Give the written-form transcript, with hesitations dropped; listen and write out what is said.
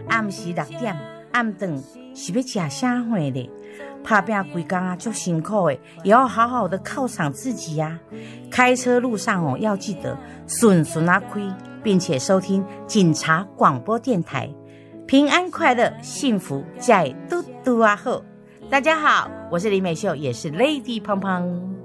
暗时6点，暗顿是要吃啥货咧？打拼规工啊，足辛苦的，也要好好的犒赏自己呀。开车路上哦，要记得顺顺啊开，并且收听警察广播电台，平安快乐，幸福在嘟嘟啊后。大家好，我是林美秀，也是 Lady 胖胖。